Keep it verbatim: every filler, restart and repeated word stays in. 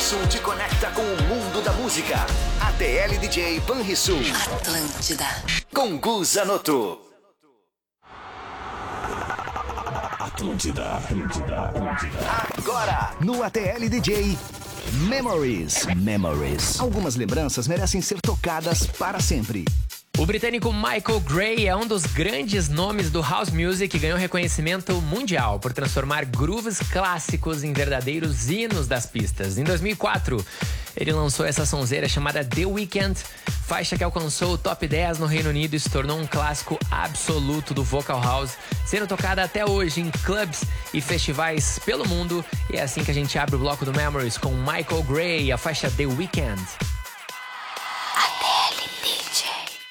Banrisul te conecta com o mundo da música. A T L D J Banrisul. Atlântida. Com Gu Zanotto. Atlântida, Atlântida, Atlântida. Agora, no A T L D J, Memories. Memories. Algumas lembranças merecem ser tocadas para sempre. O britânico Michael Gray é um dos grandes nomes do house music e ganhou reconhecimento mundial por transformar grooves clássicos em verdadeiros hinos das pistas. Em dois mil e quatro, ele lançou essa sonzeira chamada The Weeknd, faixa que alcançou o top dez no Reino Unido e se tornou um clássico absoluto do vocal house, sendo tocada até hoje em clubs e festivais pelo mundo. E é assim que a gente abre o bloco do Memories com Michael Gray, a faixa The Weeknd.